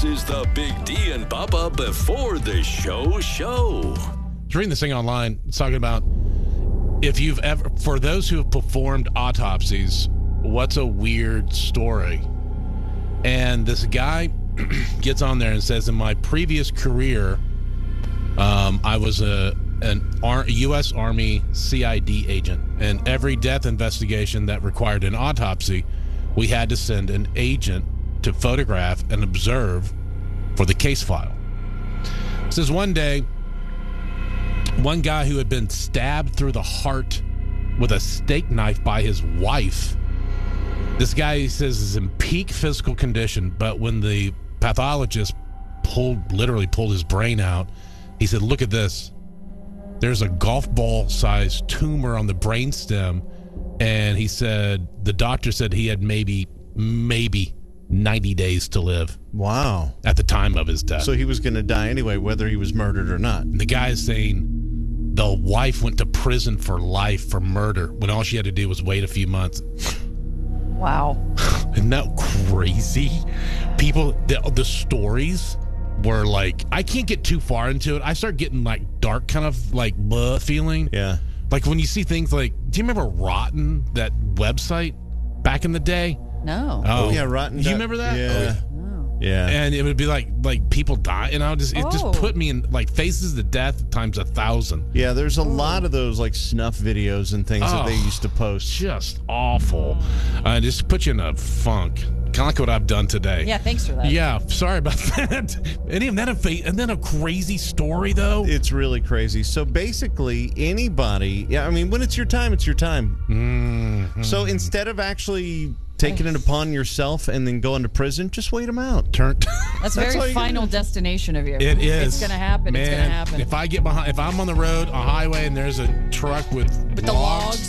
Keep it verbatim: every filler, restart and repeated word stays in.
This is the Big D and Bubba before the show show. I was reading this thing online. It's talking about if you've ever, for those who have performed autopsies, what's a weird story? And this guy gets on there and says, in my previous career, um, I was a an Ar- U S Army C I D agent, and every death investigation that required an autopsy, we had to send an agent to photograph and observe for the case file. It says one day, one guy who had been stabbed through the heart with a steak knife by his wife. This guy, he says, is in peak physical condition, but when the pathologist pulled, literally pulled his brain out, he said, look at this. There's a golf ball-sized tumor on the brainstem, and he said, the doctor said he had maybe, maybe ninety days to live. Wow. At the time of his death. So he was going to die anyway, whether he was murdered or not. The guy is saying the wife went to prison for life for murder when all she had to do was wait a few months. Wow. Isn't that crazy? People, the, the stories were like, I can't get too far into it. I start getting like dark kind of like bleh feeling. Yeah. Like when you see things like, do you remember Rotten, that website back in the day? No. Oh, yeah, Rotten. Do you remember that? Yeah. Oh, yeah. Yeah. And it would be like like people die, and I would just it Oh. just put me in like faces to death times a thousand. Yeah, there's a lot of those like snuff videos and things that Oh, they used to post. Just awful. Uh, just put you in a funk. Kind of like what I've done today. Yeah, thanks for that. Yeah, sorry about that. Any of that a fa- and then a crazy story though. It's really crazy. So basically, anybody, yeah, I mean, when it's your time, it's your time. Mm-hmm. So instead of actually taking it upon yourself and then going to prison, just wait them out. Turn. That's, That's all very you final gotta do. destination of you. It is. It's going to happen. Man, It's going to happen. If I get behind, if I'm on the road, a highway, and there's a truck with With the logs, logs.